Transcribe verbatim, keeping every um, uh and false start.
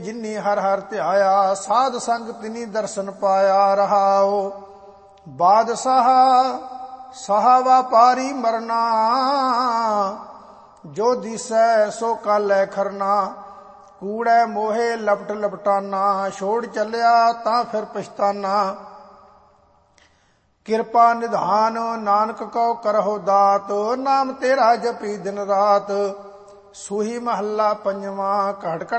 ਜਿਨੀ ਹਰ ਹਰ ਧਿਆਇਆ, ਸਾਧ ਸੰਗ ਤਿਨੀ ਦਰਸ਼ਨ ਪਾਇਆ। ਰਹਾਉ ਬਾਦਸ਼ਾਹ ਸਾਹਾ ਵਾਪਾਰੀ ਮਰਨਾ, ਜੋ ਦਿਸੈ ਸੋ ਕਾਲੈ ਖਰਨਾ। ਕੂੜੈ ਮੋਹੇ ਲਪਟ ਲਪਟਾਨਾ, ਛੋੜ ਚੱਲਿਆ ਤਾਂ ਫਿਰ ਪਛਤਾਨਾ। ਕਿਰਪਾ ਨਿਧਾਨ ਨਾਨਕ ਕਉ ਕਰਹੁ ਦਾਤ, ਨਾਮ ਤੇਰਾ ਜਪੀ ਦਿਨ ਰਾਤ। ਸੂਹੀ ਮਹੱਲਾ ਪੰਜਵਾਂ। ਘੜ ਘੜ